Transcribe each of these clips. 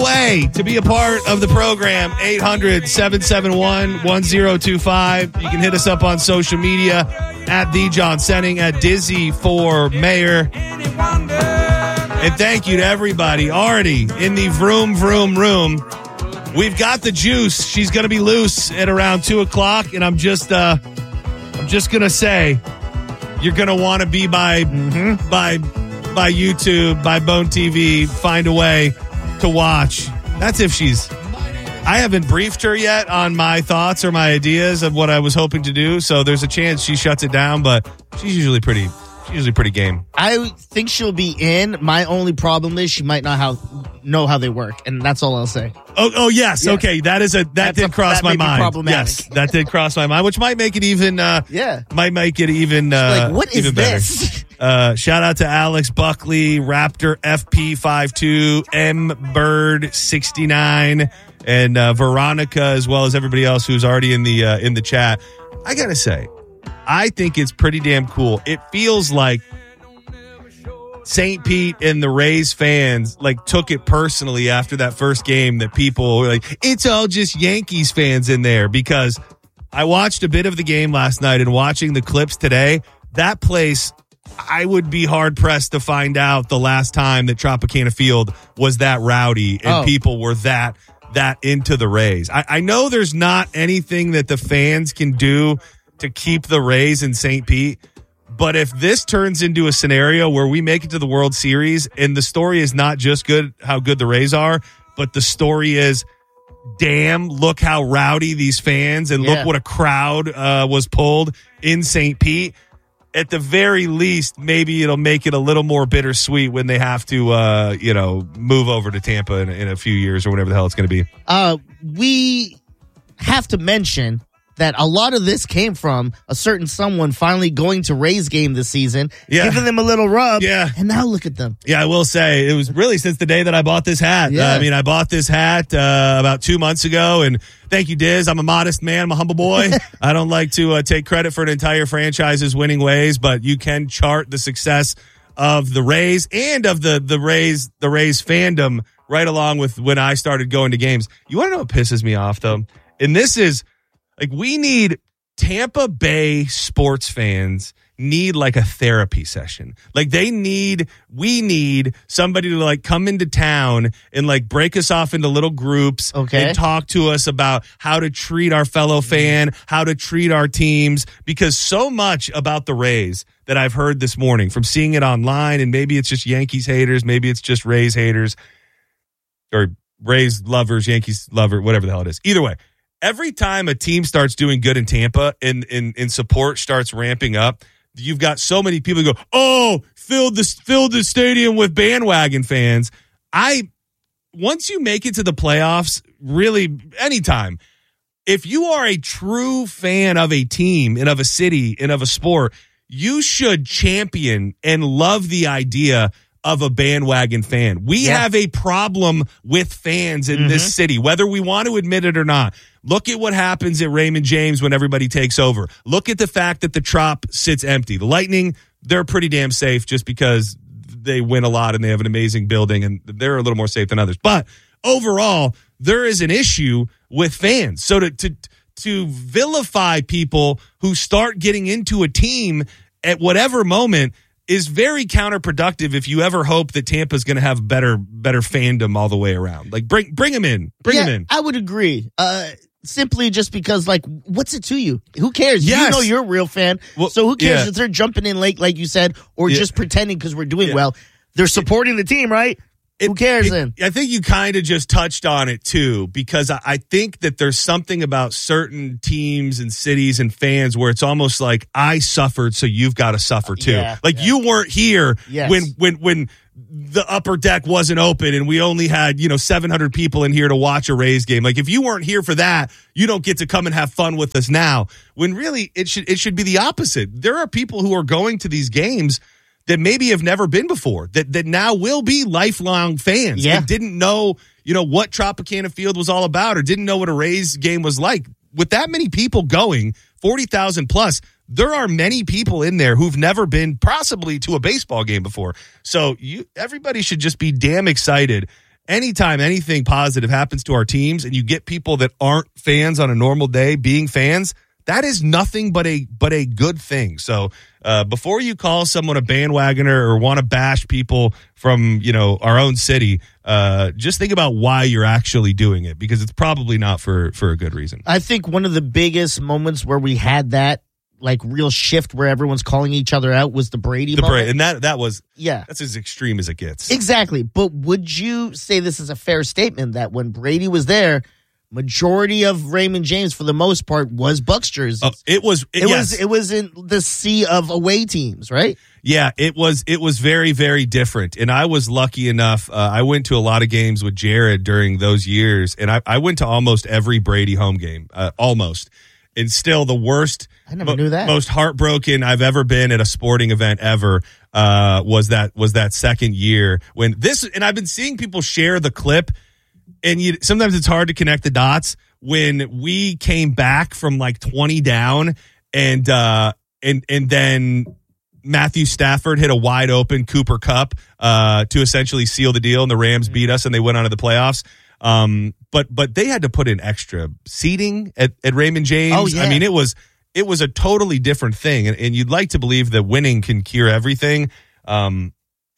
away to be a part of the program. 800-771-1025. You can hit us up on social media at The John Senning, at Dizzy for Mayor. And thank you to everybody already in the vroom, vroom room. We've got the juice. She's going to be loose at around 2 o'clock, and I'm just going to say you're going to want to be by YouTube, by Bone TV, find a way to watch. That's if she's... I haven't briefed her yet on my thoughts or my ideas of what I was hoping to do, so there's a chance she shuts it down, but she's usually pretty game. I think she'll be in. My only problem is she might not know how they work, and that's all I'll say. Oh yes. Yeah. Okay, that did cross my mind. Yes, that did cross my mind, which might make it even might make it even like, what is even this? Shout out to Alex Buckley, Raptor FP52, M Bird 69, and Veronica, as well as everybody else who's already in the chat. I gotta say, I think it's pretty damn cool. It feels like St. Pete and the Rays fans like took it personally after that first game that people were like, it's all just Yankees fans in there, because I watched a bit of the game last night, and watching the clips today, that place, I would be hard pressed to find out the last time that Tropicana Field was that rowdy and people were that into the Rays. I know there's not anything that the fans can do to keep the Rays in St. Pete, but if this turns into a scenario where we make it to the World Series and the story is not just how good the Rays are, but the story is, damn, look how rowdy these fans and look what a crowd was pulled in St. Pete. At the very least, maybe it'll make it a little more bittersweet when they have to, move over to Tampa in a few years or whatever the hell it's going to be. We have to mention that a lot of this came from a certain someone finally going to Rays game this season, giving them a little rub, and now look at them. Yeah, I will say, it was really since the day that I bought this hat. I bought this hat about 2 months ago, and thank you, Diz. I'm a modest man. I'm a humble boy. I don't like to take credit for an entire franchise's winning ways, but you can chart the success of the Rays and of the Rays fandom right along with when I started going to games. You want to know what pisses me off, though? And this is... like, we need Tampa Bay sports fans need like a therapy session. Like we need somebody to like come into town and like break us off into little groups and talk to us about how to treat our fellow fan, how to treat our teams, because so much about the Rays that I've heard this morning from seeing it online, and maybe it's just Yankees haters, maybe it's just Rays haters, or Rays lovers, Yankees lover, whatever the hell it is. Either way, every time a team starts doing good in Tampa and support starts ramping up, you've got so many people who go, oh, filled the stadium with bandwagon fans. Once you make it to the playoffs, really anytime, if you are a true fan of a team and of a city and of a sport, you should champion and love the idea of a bandwagon fan. We have a problem with fans in this city, whether we want to admit it or not. Look at what happens at Raymond James when everybody takes over. Look at the fact that the Trop sits empty. The Lightning, they're pretty damn safe just because they win a lot and they have an amazing building and they're a little more safe than others. But overall, there is an issue with fans. So to vilify people who start getting into a team at whatever moment is very counterproductive if you ever hope that Tampa's going to have better fandom all the way around. Like, bring them in. Bring them in. I would agree. Simply just because, like, what's it to you? Who cares? Yes. You know you're a real fan. Well, so who cares if they're jumping in late, like you said, or just pretending because we're doing well? They're supporting the team, right? Who cares then? I think you kind of just touched on it, too, because I think that there's something about certain teams and cities and fans where it's almost like, I suffered, so you've got to suffer, too. You weren't here when the upper deck wasn't open and we only had 700 people in here to watch a Rays game. Like, if you weren't here for that, you don't get to come and have fun with us now. When really it should be the opposite. There are people who are going to these games that maybe have never been before, that now will be lifelong fans and didn't know, what Tropicana Field was all about or didn't know what a Rays game was like. With that many people going, 40,000 plus, there are many people in there who've never been possibly to a baseball game before. So everybody should just be damn excited anytime anything positive happens to our teams and you get people that aren't fans on a normal day being fans, that is nothing but a good thing. So before you call someone a bandwagoner or want to bash people from, our own city, just think about why you're actually doing it, because it's probably not for a good reason. I think one of the biggest moments where we had that real shift where everyone's calling each other out was the Brady moment. And that was that's as extreme as it gets. Exactly. But would you say this is a fair statement that when Brady was there, majority of Raymond James, for the most part, was Bucs jerseys? It was in the sea of away teams, right? Yeah, it was very, very different. And I was lucky enough. I went to a lot of games with Jared during those years, and I went to almost every Brady home game, almost. And still the worst, I never knew that. Most heartbroken I've ever been at a sporting event ever was that second year when this, and I've been seeing people share the clip, and sometimes it's hard to connect the dots when we came back from 20 down and then Matthew Stafford hit a wide open Cooper Kupp to essentially seal the deal, and the Rams beat us and they went on to the playoffs. But they had to put in extra seating at Raymond James. Oh, yeah. I mean, it was a totally different thing. And you'd like to believe that winning can cure everything. Tom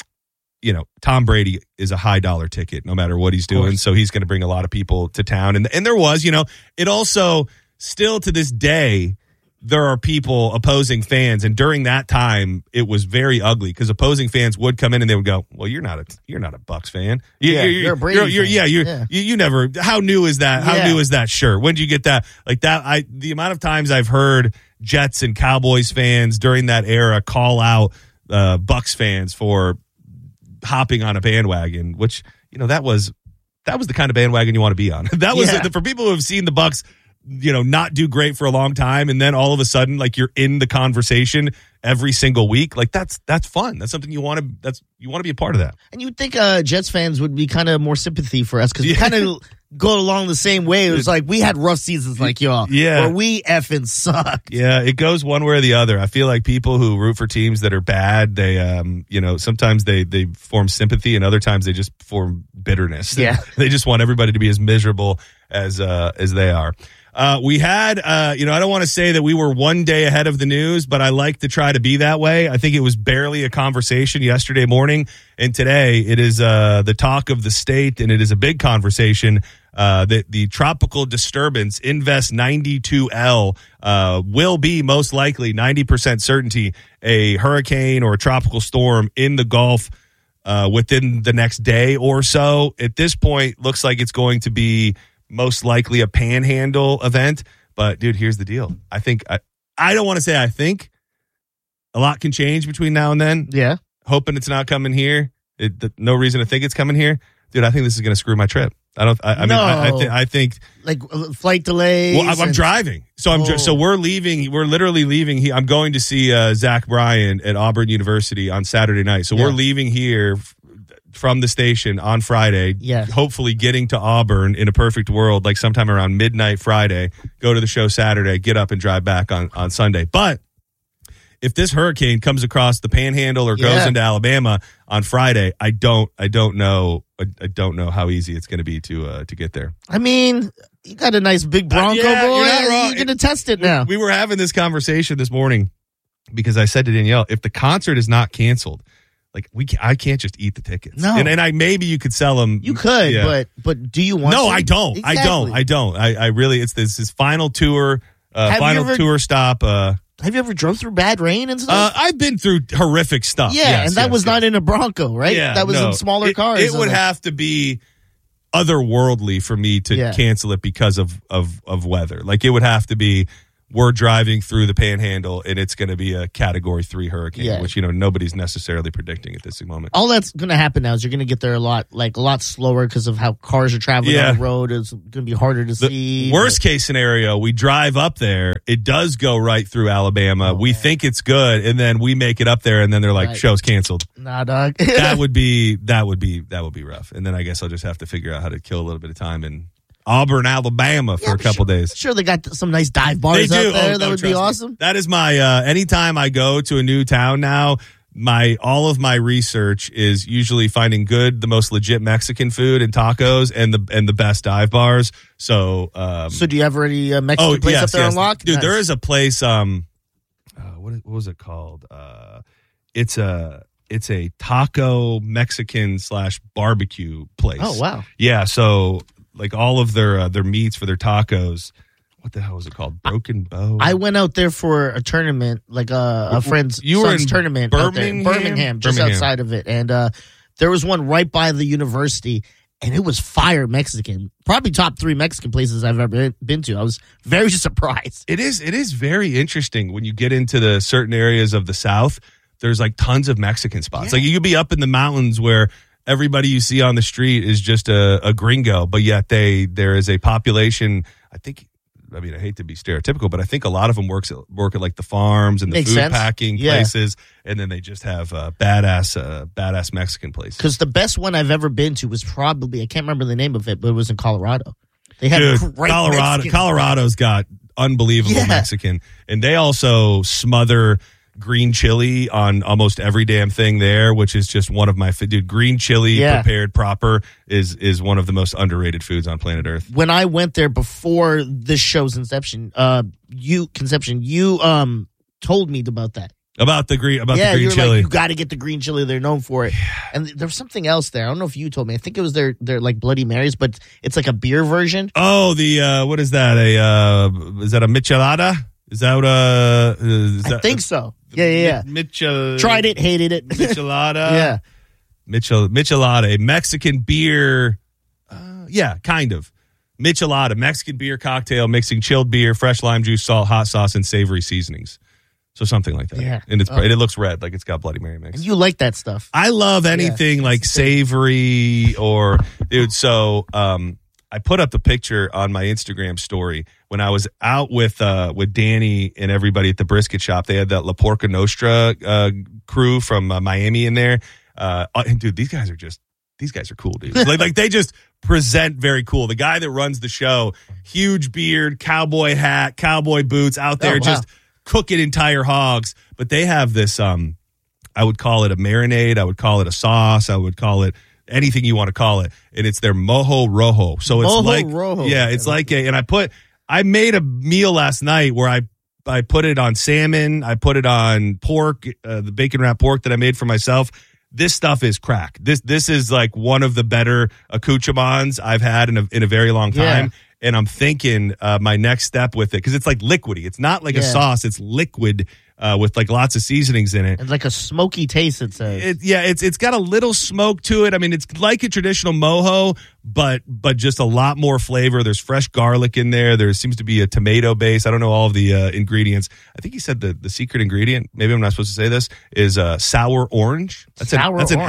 Brady is a high dollar ticket no matter what he's doing. So he's going to bring a lot of people to town. And there was, it also still to this day, there are people opposing fans, and during that time, it was very ugly because opposing fans would come in and they would go, "Well, you're not a Bucs fan. You're a Brady fan. You never. How new is that? How new is that shirt? When did you get that? Like that? The amount of times I've heard Jets and Cowboys fans during that era call out Bucs fans for hopping on a bandwagon, which that was the kind of bandwagon you want to be on. That was for people who have seen the Bucs not do great for a long time, and then all of a sudden, you're in the conversation every single week. That's fun. That's something you want to be a part of that. And you'd think Jets fans would be kind of more sympathy for us because we kind of go along the same way. It was we had rough seasons like y'all, where we effing suck. Yeah, it goes one way or the other. I feel like people who root for teams that are bad, they sometimes they form sympathy, and other times they just form bitterness. Yeah, they just want everybody to be as miserable as they are. We had, I don't want to say that we were one day ahead of the news, but I like to try to be that way. I think it was barely a conversation yesterday morning, and today it is the talk of the state, and it is a big conversation. That the tropical disturbance Invest 92L will be most likely 90% certainty a hurricane or a tropical storm in the Gulf within the next day or so. At this point, looks like it's going to be most likely a panhandle event. But, dude, here's the deal. I think I don't want to say I think. A lot can change between now and then. Yeah. Hoping it's not coming here. No reason to think it's coming here. Dude, I think this is going to screw my trip. I think flight delays. Well, I'm driving. So we're leaving. We're literally leaving. I'm going to see Zach Bryan at Auburn University on Saturday night. So we're leaving here from the station on Friday, hopefully getting to Auburn in a perfect world, sometime around midnight Friday, go to the show Saturday, get up and drive back on Sunday. But if this hurricane comes across the panhandle or goes into Alabama on Friday, I don't know how easy it's going to be to get there. I mean, you got a nice big Bronco boy. You're not wrong. You're going to test it now. We were having this conversation this morning because I said to Danielle, if the concert is not canceled, I can't just eat the tickets. No. And maybe you could sell them. You could, but do you want to? No, I don't. Exactly. I don't. I really, it's this final tour, tour stop. Have you ever drove through bad rain and stuff? I've been through horrific stuff. Yeah, and that was not in a Bronco, right? Yeah, that was in smaller cars. It would have to be otherworldly for me to cancel it because of weather. It would have to be, we're driving through the panhandle and it's going to be a Category 3 hurricane, which nobody's necessarily predicting at this moment. All that's going to happen now is you're going to get there a lot slower because of how cars are traveling on the road. It's going to be harder to see. Worst case scenario, we drive up there. It does go right through Alabama. We think it's good, and then we make it up there, and then they're like, "Show's canceled." Nah, dog. that would be rough. And then I guess I'll just have to figure out how to kill a little bit of time in Auburn, Alabama for a couple days. Sure, they got some nice dive bars out there. That would be awesome. That is my anytime I go to a new town now, all of my research is usually finding the most legit Mexican food and tacos and the best dive bars. So, so do you have already a Mexican place up there on lock? Dude, nice. There is a place. What was it called? It's a taco Mexican / barbecue place. Oh wow! Yeah, so like all of their meats for their tacos. What the hell was it called? Broken Bow? I went out there for a tournament, like a friend's son's tournament out there in Birmingham, just outside of it. And there was one right by the university, and it was fire Mexican. Probably top 3 Mexican places I've ever been to. I was very surprised. It is very interesting when you get into the certain areas of the South. There's like tons of Mexican spots. Yeah. Like you could be up in the mountains where everybody you see on the street is just a gringo, but yet there is a population, I hate to be stereotypical, but I think a lot of them work at like the farms and the Makes food sense. packing places, and then they just have badass Mexican places. Because the best one I've ever been to was probably, I can't remember the name of it, but it was in Colorado. They have great Mexican. Colorado's got unbelievable Mexican, and they also smother green chili on almost every damn thing there, which is just one of my green chili prepared proper is one of the most underrated foods on planet Earth. When I went there before this show's inception, you told me about that. About the green chili. Like, you got to get the green chili. They're known for it. And there was something else there. I don't know if you told me. I think it was their like Bloody Marys, but it's like a beer version. Oh, what is that? Is that a michelada? Is that what I think so. Yeah. Tried it, hated it. Michelada. Yeah. Michelada, a Mexican beer. Yeah, kind of. Michelada, Mexican beer cocktail mixing chilled beer, fresh lime juice, salt, hot sauce, and savory seasonings. So something like that. Yeah. And it looks red, like it's got Bloody Mary mix. And you like that stuff. I love anything like savory or, dude, so I put up the picture on my Instagram story when I was out with Danny and everybody at the brisket shop. They had that La Porca Nostra crew from Miami in there. And dude, these guys are cool, dude. like they just present very cool. The guy that runs the show, huge beard, cowboy hat, cowboy boots, out there just cooking entire hogs. But they have this, I would call it a marinade. I would call it a sauce. I would call it anything you want to call it, and it's their mojo rojo. So it's I made a meal last night where I put it on salmon, I put it on pork, the bacon wrapped pork that I made for myself. This stuff is crack. This is like one of the better accoutrements I've had in a very long time. Yeah. And I'm thinking my next step with it, because it's like liquidy. It's not like a sauce. It's liquid with like lots of seasonings in it. And like a smoky taste, it says. It's got a little smoke to it. I mean, it's like a traditional mojo, but just a lot more flavor. There's fresh garlic in there. There seems to be a tomato base. I don't know all of the ingredients. I think he said the secret ingredient, maybe I'm not supposed to say this, is sour orange. That's an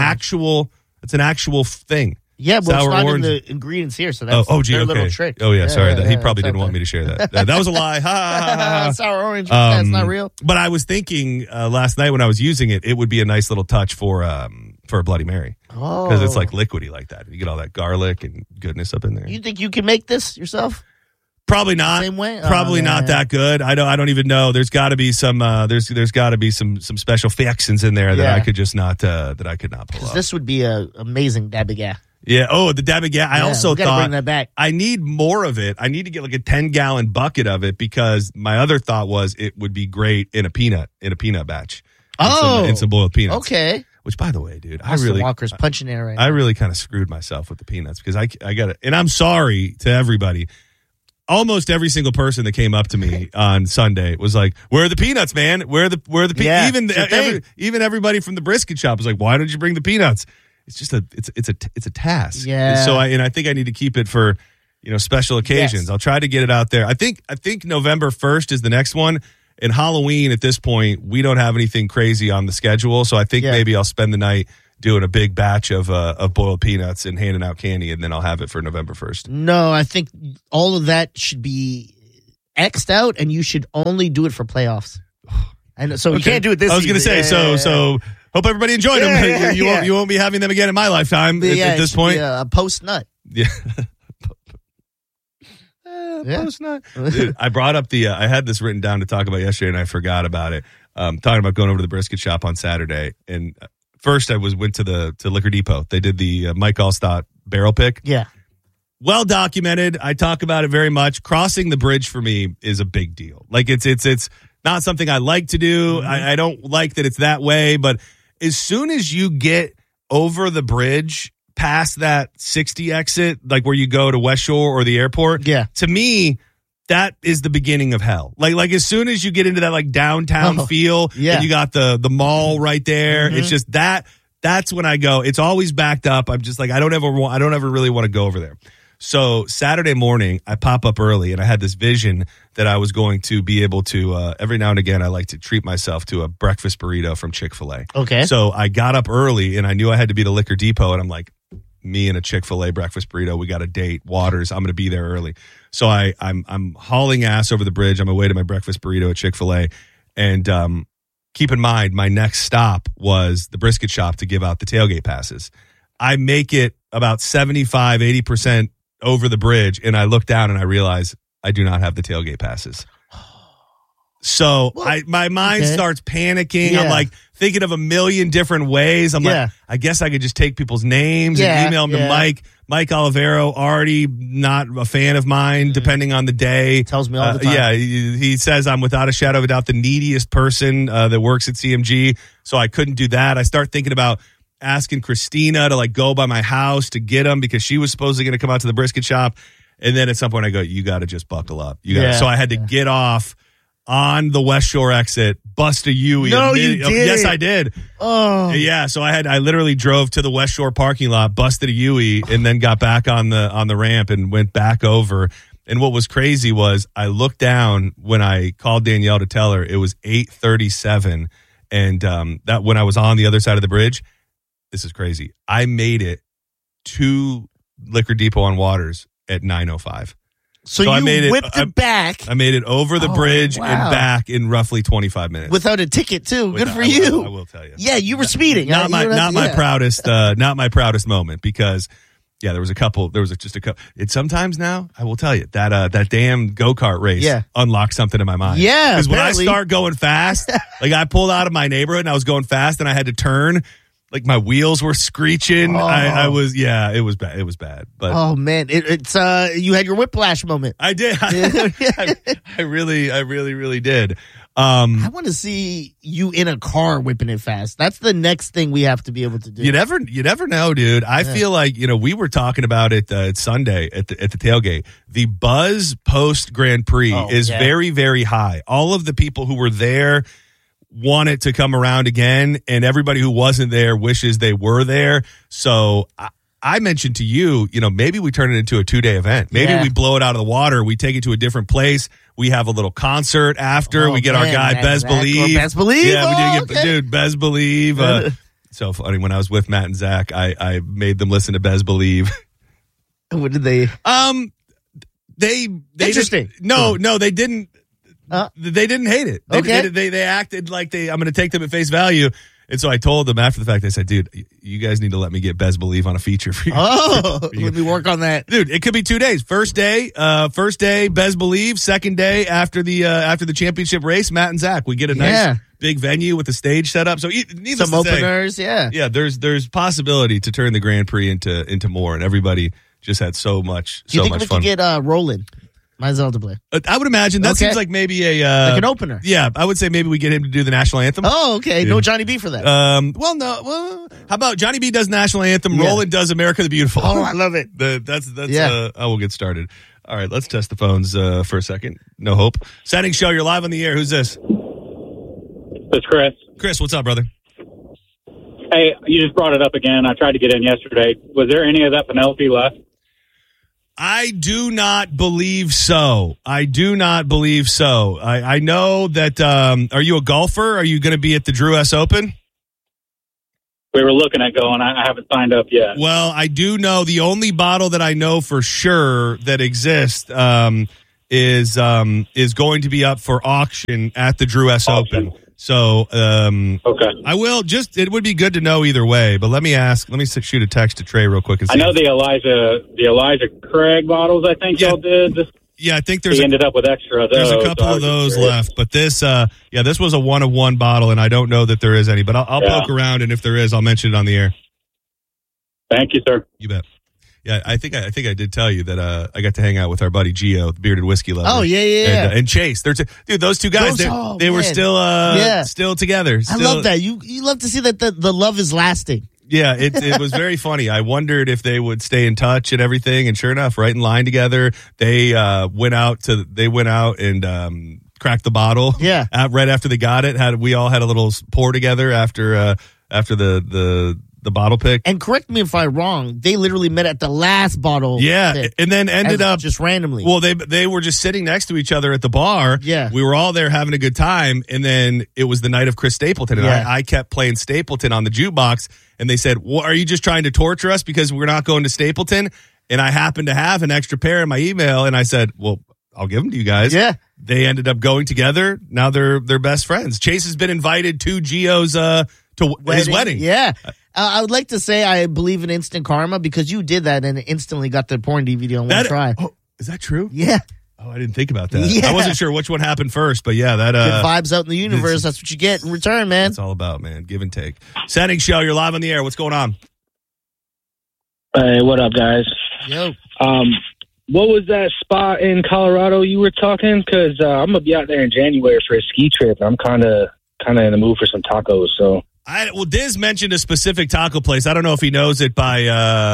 actual thing. Yeah, but it's not in the ingredients here, so that's their little trick. Oh, yeah, sorry. He probably didn't want me to share that. That was a lie. Ha, ha, ha, ha. Sour orange, that's not real. But I was thinking last night when I was using it, it would be a nice little touch for a Bloody Mary. Oh. Because it's like liquidy like that. You get all that garlic and goodness up in there. You think you can make this yourself? Probably not. Same way? Probably not that good. I don't even know. There's got to be some. There's got to be some special fixins in there that I could just not that I could not pull off. This would be an amazing dabiga. Yeah. Oh, the dabiga. I also thought bring that back. I need more of it. I need to get like a 10-gallon bucket of it, because my other thought was it would be great in a peanut batch. In some boiled peanuts. Okay. Which, by the way, dude, Walker's punching air right now. I really kind of screwed myself with the peanuts, because I got it, and I'm sorry to everybody. Almost every single person that came up to me on Sunday was like, "Where are the peanuts, man? Where are the peanuts?" Yeah, even everybody from the brisket shop was like, "Why don't you bring the peanuts?" It's just it's a task. Yeah. And so I think I need to keep it for special occasions. Yes. I'll try to get it out there. I think November 1st is the next one. And Halloween, at this point, we don't have anything crazy on the schedule, so I think maybe I'll spend the night doing a big batch of boiled peanuts and handing out candy, and then I'll have it for November 1st. No, I think all of that should be X'd out, and you should only do it for playoffs. And so you can't do it this season. I was going to say, so hope everybody enjoyed them. You won't be having them again in my lifetime at this point. A post-nut. Yeah. Post-nut. Dude, I brought up I had this written down to talk about yesterday, and I forgot about it. talking about going over to the brisket shop on Saturday. And first I went to Liquor Depot. They did the Mike Allstott barrel pick. Yeah. Well documented. I talk about it very much. Crossing the bridge for me is a big deal. Like it's not something I like to do. Mm-hmm. I don't like that it's that way, but as soon as you get over the bridge past that 60 exit, like where you go to West Shore or the airport, to me, that is the beginning of hell. Like as soon as you get into that like downtown feel, and you got the mall right there, it's just that's when I go. It's always backed up. I'm just like, I don't ever really want to go over there. So Saturday morning, I pop up early, and I had this vision that I was going to be able to, every now and again, I like to treat myself to a breakfast burrito from Chick-fil-A. Okay. So I got up early, and I knew I had to be to Liquor Depot, and I'm like, me and a Chick-fil-A breakfast burrito, we got a date, Waters, I'm going to be there early. So I'm hauling ass over the bridge on my way to my breakfast burrito at Chick-fil-A, and keep in mind, my next stop was the brisket shop to give out the tailgate passes. I make it about 75, 80% over the bridge, and I look down and I realize I do not have the tailgate passes. So my mind starts panicking. I'm like thinking of a million different ways. I'm like, I guess I could just take people's names and email them to Mike. Mike Olivero, already not a fan of mine, depending on the day. Tells me all the time. He says I'm without a shadow of a doubt the neediest person that works at CMG. So I couldn't do that. I start thinking about asking Christina to like go by my house to get them because she was supposedly going to come out to the brisket shop. And then at some point I go, you got to just buckle up. So I had to get off on the West Shore exit, bust a Yui. No, you did. Yes, I did. Oh. Yeah, so I literally drove to the West Shore parking lot, busted a Yui, and then got back on the ramp and went back over. And what was crazy was I looked down when I called Danielle to tell her it was 8:37, and that when I was on the other side of the bridge, this is crazy. I made it to Liquor Depot on Waters at 9:05. So you whipped it back. I made it over the bridge and back in roughly 25 minutes. Without a ticket, too. Good for you. I will tell you. Yeah, you were speeding. Not my proudest moment because, there was just a couple. It's sometimes now, I will tell you, that damn go-kart race unlocked something in my mind. Yeah, because when I start going fast, like I pulled out of my neighborhood and I was going fast and I had to turn. Like my wheels were screeching. It was bad. It was bad. But oh man, it's you had your whiplash moment. I did. I really did. I want to see you in a car whipping it fast. That's the next thing we have to be able to do. You never know, dude. I feel like we were talking about it Sunday at the tailgate. The buzz post Grand Prix is very, very high. All of the people who were there want it to come around again, and everybody who wasn't there wishes they were there. So I mentioned to you, maybe we turn it into a 2-day event. Maybe we blow it out of the water. We take it to a different place. We have a a concert after. We get our guy Bez Believe. Bez Believe. Yeah, we did dude, Bez Believe. So funny. When I was with Matt and Zach, I made them listen to Bez Believe. What did they? They interesting. No, they didn't. They didn't hate it. They acted like I'm going to take them at face value. And so I told them after the fact, I said, dude, you guys need to let me get Bez Believe on a feature for you. Let me work on that. Dude, it could be 2 days. First day, Bez Believe. Second day after the championship race, Matt and Zach. We get a nice big venue with the stage set up. So some openers, Yeah, there's possibility to turn the Grand Prix into more, and everybody just had so much fun. Do you think we could get Roland? My Zelda play. I would imagine that seems like maybe like an opener. Yeah, I would say maybe we get him to do the national anthem. Oh, okay. No Johnny B for that. Well, how about Johnny B does national anthem? Roland does America the Beautiful. Oh, I love it. We'll get started. All right, let's test the phones for a second. No hope. Setting show. You're live on the air. Who's this? It's Chris. Chris, what's up, brother? Hey, you just brought it up again. I tried to get in yesterday. Was there any of that Penelope left? I do not believe so. I know that. Are you a golfer? Are you going to be at the Drew S. Open? We were looking at going. I haven't signed up yet. Well, I do know the only bottle that I know for sure that exists is going to be up for auction at the Drew S. Open. So, okay. I will it would be good to know either way, but let me shoot a text to Trey real quick. And I know the Elijah Craig bottles, I think y'all did. Yeah, I think he ended up with extra of those. There's a couple of those left, but this was a 1 of 1 bottle, and I don't know that there is any, but I'll poke around, and if there is, I'll mention it on the air. Thank you, sir. You bet. Yeah, I think I did tell you that I got to hang out with our buddy Gio, the bearded whiskey lover. Oh yeah. And Chase. Dude, those two guys, they were still together. I love that. You love to see that the love is lasting. Yeah, it was very funny. I wondered if they would stay in touch and everything, and sure enough, right in line together, they went out and cracked the bottle. Yeah, right after they got it, we all had a little pour together after the bottle pick. And correct me if I'm wrong, they literally met at the last bottle. Yeah, pick, and then ended up just randomly. Well, they were just sitting next to each other at the bar. Yeah, we were all there having a good time, and then it was the night of Chris Stapleton, and I kept playing Stapleton on the jukebox, and they said, "Well, are you just trying to torture us because we're not going to Stapleton?" And I happened to have an extra pair in my email, and I said, "Well, I'll give them to you guys." Yeah. They ended up going together. Now they're best friends. Chase has been invited to Gio's his wedding. Yeah. I would like to say I believe in instant karma because you did that and instantly got the porn DVD on one try. Oh, is that true? Yeah. Oh, I didn't think about that. Yeah. I wasn't sure which one happened first, but yeah, that good vibes out in the universe. That's what you get in return, man. It's all about, man. Give and take. Setting show. You're live on the air. What's going on? Hey, what up, guys? Yo. What was that spot in Colorado you were talking? Because I'm gonna be out there in January for a ski trip. I'm kind of in the mood for some tacos. So. Diz mentioned a specific taco place. I don't know if he knows it by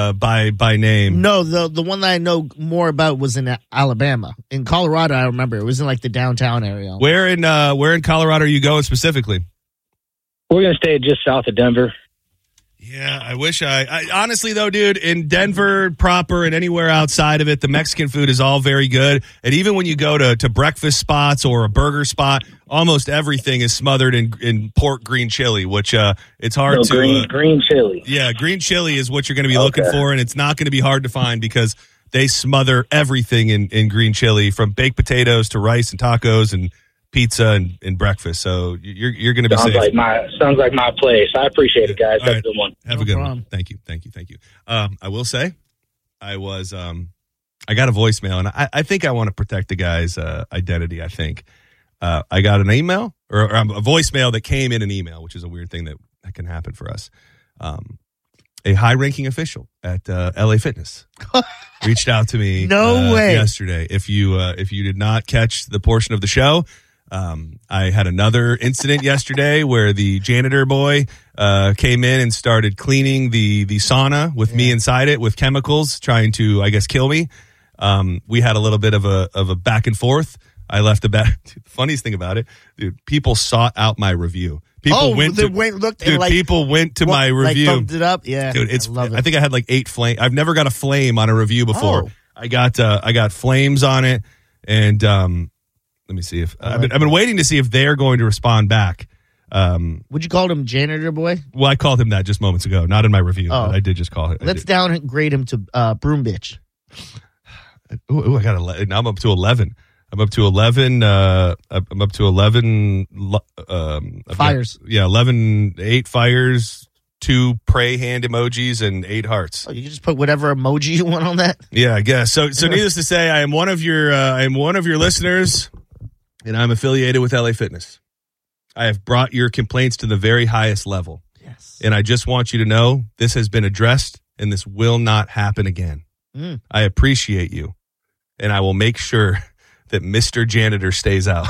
name. No, the one that I know more about was in Alabama. In Colorado, I remember it was in like the downtown area. Where in Colorado are you going specifically? We're gonna stay just south of Denver. Yeah, I wish I honestly though, dude, in Denver proper and anywhere outside of it, the Mexican food is all very good. And even when you go to breakfast spots or a burger spot, almost everything is smothered in pork green chili, which it's hard to green chili. Yeah, green chili is what you're going to be looking for, and it's not going to be hard to find because they smother everything in green chili, from baked potatoes to rice and tacos and pizza and breakfast. So you're going to be safe. Sounds like my place. I appreciate it, guys. Have a good one. Have a good one. Thank you. I will say, I got a voicemail, and I think I want to protect the guy's identity. I think I got an email or a voicemail that came in an email, which is a weird thing that can happen for us. A high-ranking official at LA Fitness reached out to me. No way. Yesterday. If you did not catch the portion of the show, I had another incident yesterday where the janitor boy came in and started cleaning the sauna with me inside it with chemicals, trying to, I guess, kill me. We had a little bit of a back and forth. I left the funniest thing about it, dude, people sought out my review. People went to my review. Like thumbed it up. Yeah. Dude, I think I had like 8 flame. I've never got a flame on a review before. Oh. I got flames on it, and let me see if I've been waiting to see if they're going to respond back. Would you call him janitor boy? Well, I called him that just moments ago, not in my review. But I did just call him. Let's downgrade him to broom bitch. I got now I'm up to 11. I'm up to 11. I'm up to 11 fires. 8 fires, 2 pray hand emojis, and 8 hearts. Oh, you can just put whatever emoji you want on that. Yeah, I guess. So needless to say, I am one of your listeners, and I'm affiliated with LA Fitness. I have brought your complaints to the very highest level. Yes. And I just want you to know this has been addressed, and this will not happen again. I appreciate you, and I will make sure that Mr. Janitor stays out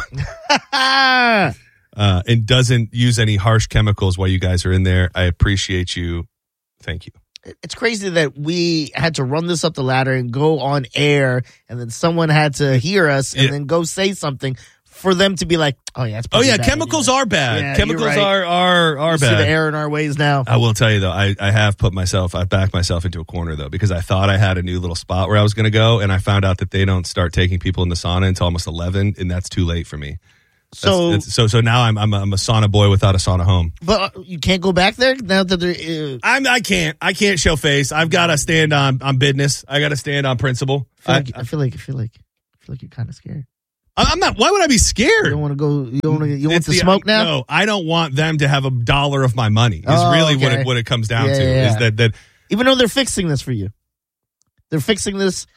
and doesn't use any harsh chemicals while you guys are in there. I appreciate you. Thank you. It's crazy that we had to run this up the ladder and go on air, and then someone had to hear us and then go say something for them to be like, oh, yeah, it's bad. Chemicals are bad. Yeah, chemicals right. are bad. See the error in our ways now. I will tell you, though, I've backed myself into a corner, though, because I thought I had a new little spot where I was going to go, and I found out that they don't start taking people in the sauna until almost 11, and that's too late for me. So now I'm a sauna boy without a sauna home. But you can't go back there now that they're. I can't show face. I've got to stand on business. I got to stand on principle. I feel like you're kind of scared. I'm not. Why would I be scared? You don't want to go. You want the smoke now? No, I don't want them to have $1 of my money. Is really what it comes down to. Yeah. Is that even though they're fixing this for you, they're fixing this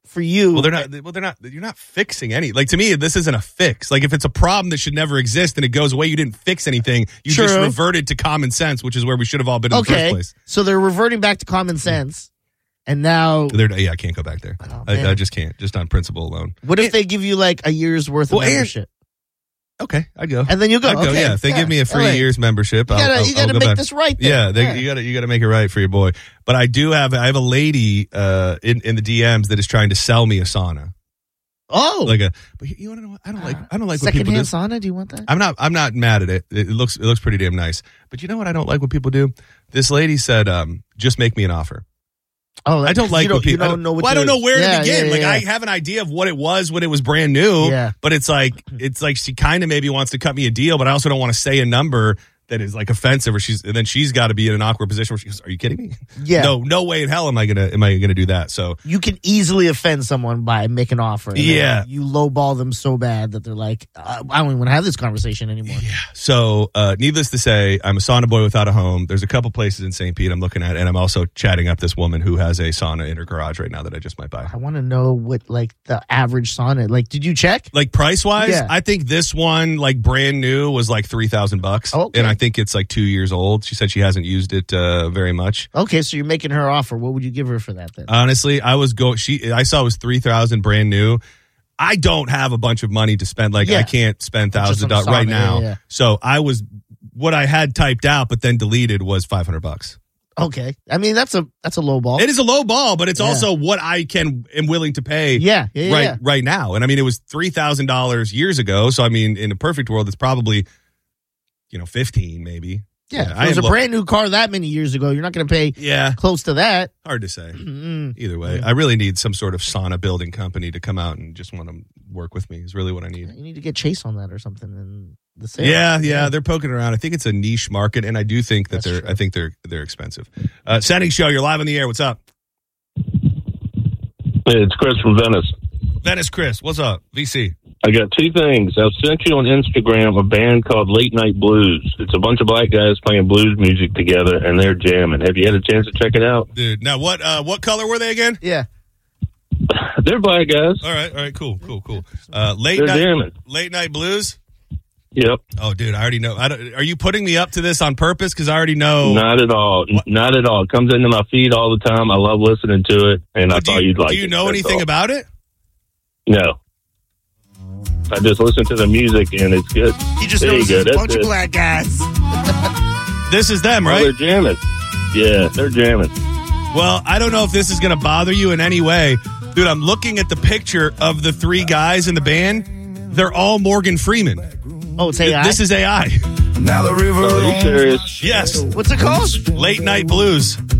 for you. Well, they're not. You're not fixing any. Like, to me, this isn't a fix. Like, if it's a problem that should never exist and it goes away, you didn't fix anything. You just reverted to common sense, which is where we should have all been in the first place. So they're reverting back to common sense, and now I can't go back there. Oh, I just can't. Just on principle alone. What if they give you like a year's worth of membership? Okay, I'd go. And then you go. Okay. Yeah, if they give me a free year's membership, you gotta make this right. Then. Yeah, you gotta make it right for your boy. But I have a lady in the DMs that is trying to sell me a sauna. Oh, but you want to know what? I don't like what people do. Secondhand sauna? Do you want that? I'm not mad at it. It looks pretty damn nice. But you know what? I don't like what people do. This lady said, just make me an offer. Oh, I don't like what people. I don't know where to begin. Yeah. I have an idea of what it was when it was brand new. Yeah. But it's like she kind of maybe wants to cut me a deal, but I also don't want to say a number that is like offensive, or she's got to be in an awkward position where she goes, "Are you kidding me? Yeah. No way in hell am I gonna do that." So you can easily offend someone by making an offer. Yeah. You lowball them so bad that they're like, I don't even want to have this conversation anymore. Yeah. So, needless to say, I'm a sauna boy without a home. There's a couple places in St. Pete I'm looking at, and I'm also chatting up this woman who has a sauna in her garage right now that I just might buy. I want to know what like the average sauna. Like, did you check? Like price wise? Yeah. I think this one, like brand new, was like $3,000, okay. And I think it's like 2 years old. She said she hasn't used it very much. Okay, so you're making her offer. What would you give her for that then? Honestly, I saw it was $3,000 brand new. I don't have a bunch of money to spend. Like, I can't spend thousands of dollars right now. Yeah. So what I had typed out but then deleted was $500. Okay, I mean that's a low ball. It is a low ball, but it's also what I am willing to pay. Right now. And I mean, it was $3,000 years ago. So I mean, in a perfect world, it's probably 15 maybe. Yeah, if it was a brand new car that many years ago, you're not going to pay close to that. Hard to say. Either way, I really need some sort of sauna building company to come out and just want to work with me is really what I need. You need to get Chase on that or something. And the sale. Yeah, they're poking around. I think it's a niche market, and I do think that they're expensive. Setting Show, you're live on the air. What's up? Hey, it's Chris from Venice. Venice, Chris. What's up? VC. I got two things. I've sent you on Instagram a band called Late Night Blues. It's a bunch of black guys playing blues music together, and they're jamming. Have you had a chance to check it out? Dude, now what color were they again? Yeah. They're black guys. All right, cool. They're jamming. Late Night Blues? Yep. Oh, dude, I already know. Are you putting me up to this on purpose? Because I already know. Not at all. Not at all. It comes into my feed all the time. I love listening to it, and I thought you'd like it. Do you know anything about it? No. I just listen to the music, and it's good. He just knows a bunch of black guys. This is them, right? Oh, they're jamming. Yeah, they're jamming. Well, I don't know if this is going to bother you in any way. Dude, I'm looking at the picture of the three guys in the band. They're all Morgan Freeman. Oh, it's AI? This is AI. Now the river. Are you serious? Yes. What's it called? Late Night Blues.